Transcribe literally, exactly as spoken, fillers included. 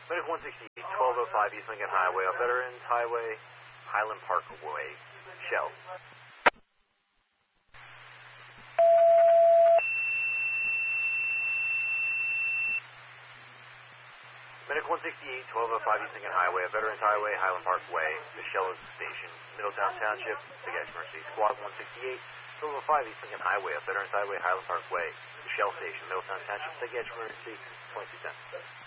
Medic one sixty-eight, twelve oh five East Lincoln Highway, off Veterans Highway, Highland Parkway, Shell. Medic one sixty-eight, twelve oh five East Lincoln Highway, Veterans Highway, Highland Parkway, Michelle Station, Middletown Township, Big X Emergency. Squad one sixty-eight, twelve oh five East Lincoln Highway, Veterans Highway, Highland Parkway, Michelle Station, Middletown Township, Big X Emergency, twenty-two ten.